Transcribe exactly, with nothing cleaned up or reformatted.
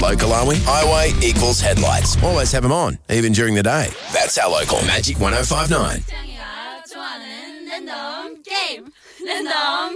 local, are we? Highway equals headlights. Always have them on, even during the day. That's our local. Magic one oh five nine. 짱이가 좋아하는 랜덤 게임. 랜덤